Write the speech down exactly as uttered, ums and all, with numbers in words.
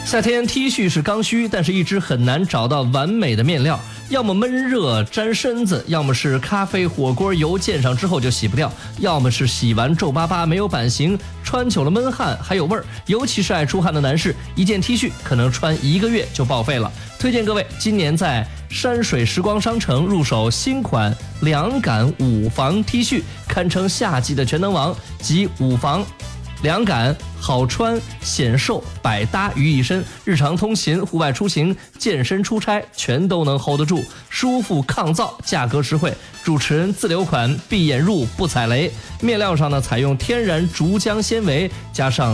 夏天 T 恤是刚需，但是一直很难找到完美的面料，要么闷热粘身子，要么是咖啡火锅油溅上之后就洗不掉，要么是洗完皱巴巴没有版型，穿久了闷汗还有味儿。尤其是爱出汗的男士，一件 T 恤可能穿一个月就报废了。推荐各位今年在山水时光商城入手新款凉感五防 T 恤，堪称夏季的全能王，集五防凉感、好穿、显瘦、百搭于一身，日常通勤、户外出行、健身出差全都能 hold 得住，舒服抗造，价格实惠。主持人自留款，闭眼入不踩雷。面料上呢，采用天然竹浆纤维，加上